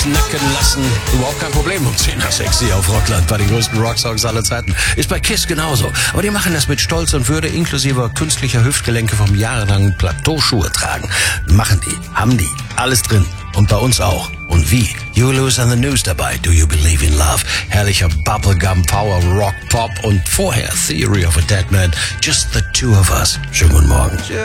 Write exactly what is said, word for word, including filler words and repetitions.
knacken lassen. Überhaupt kein Problem um zehn nach sechs hier auf Rockland bei den größten Rocksongs aller Zeiten. Ist bei KISS genauso. Aber die machen das mit Stolz und Würde, inklusive künstlicher Hüftgelenke vom jahrelangen Plateauschuhe tragen. Machen die, haben die, alles drin. Und bei uns auch. Und wie? You Lose and the News dabei. Do You Believe in Love? Herrlicher Bubblegum Power Rock Pop und vorher Theory of a Dead Man. Just the two of us. Schönen guten Morgen.